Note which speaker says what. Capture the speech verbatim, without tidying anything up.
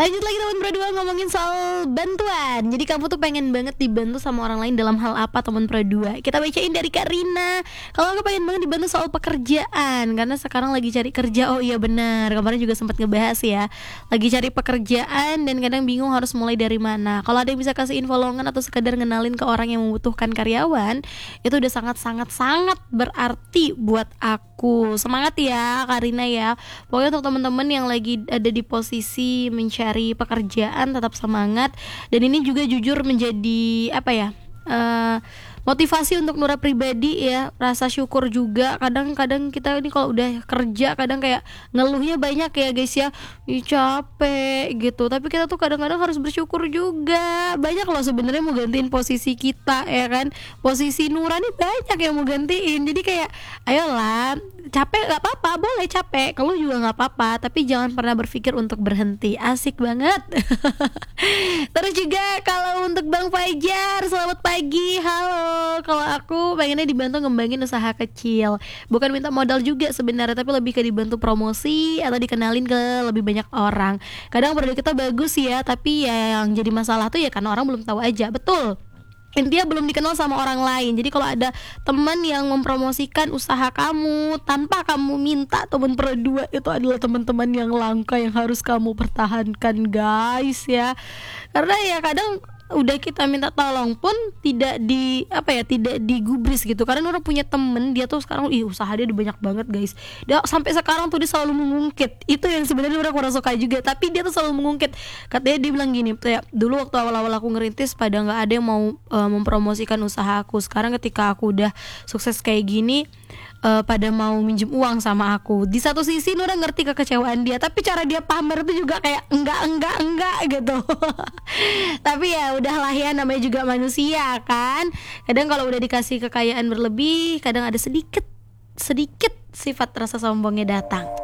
Speaker 1: Lanjut lagi teman berdua ngomongin soal bantuan. Jadi kamu tuh pengen banget dibantu sama orang lain dalam hal apa teman berdua? Kita bacain dari Kak Rina. Kalau aku pengen banget dibantu soal pekerjaan, karena sekarang lagi cari kerja. Oh iya benar, kemarin juga sempat ngebahas ya. Lagi cari pekerjaan dan kadang bingung harus mulai dari mana. Kalau ada yang bisa kasih info lowongan atau sekedar ngenalin ke orang yang membutuhkan karyawan, itu udah sangat-sangat-sangat berarti buat aku. Semangat ya Kak Rina ya. Pokoknya untuk teman-teman yang lagi ada di posisi mencari pekerjaan, tetap semangat. Dan ini juga jujur menjadi apa ya, uh, motivasi untuk Nura pribadi ya, rasa syukur juga. Kadang-kadang kita ini kalau udah kerja kadang kayak ngeluhnya banyak ya guys ya, ih capek gitu. Tapi kita tuh kadang-kadang harus bersyukur juga. Banyak loh sebenarnya mau gantiin posisi kita ya kan. Posisi Nura nih banyak yang mau gantiin. Jadi kayak ayolah, capek gak apa-apa, boleh capek, keluh juga gak apa-apa, tapi jangan pernah berpikir untuk berhenti. Asik banget. Terus juga kalau untuk Bang Fajar, selamat pagi, halo. Kalau aku pengennya dibantu ngembangin usaha kecil, bukan minta modal juga sebenarnya, tapi lebih ke dibantu promosi atau dikenalin ke lebih banyak orang. Kadang produk kita bagus ya, tapi ya yang jadi masalah tuh ya karena orang belum tahu aja. Betul, intinya belum dikenal sama orang lain. Jadi kalau ada teman yang mempromosikan usaha kamu tanpa kamu minta, teman berdua itu adalah teman-teman yang langka yang harus kamu pertahankan guys ya. Karena ya kadang udah kita minta tolong pun tidak di apa ya, tidak digubris gitu. Karena orang punya temen, dia tuh sekarang ih usaha dia udah banyak banget guys. Dia sampai sekarang tuh dia selalu mengungkit. Itu yang sebenarnya orang kurang suka juga, tapi dia tuh selalu mengungkit. Katanya dia bilang gini, kayak dulu waktu awal-awal aku ngerintis pada nggak ada yang mau uh, mempromosikan usaha aku. Sekarang ketika aku udah sukses kayak gini, Uh, pada mau minjem uang sama aku. Di satu sisi Nura ngerti kekecewaan dia, tapi cara dia pamer itu juga kayak enggak enggak enggak gitu. Tapi ya udahlah ya, namanya juga manusia kan. Kadang kalau udah dikasih kekayaan berlebih, kadang ada sedikit sedikit sifat rasa sombongnya datang.